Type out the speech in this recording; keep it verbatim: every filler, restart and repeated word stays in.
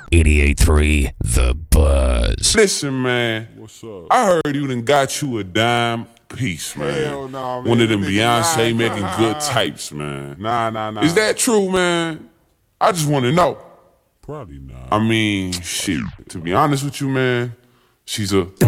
eighty-eight point three The Buzz. Listen, man. What's up? I heard you done got you a dime piece, man. Hell nah, man. One of them That nigga Beyonce lying. making Nah. good types, man. Nah, nah, nah. Is that true, man? I just want to know. Probably not. I mean, shit. To be honest with you, man, she's a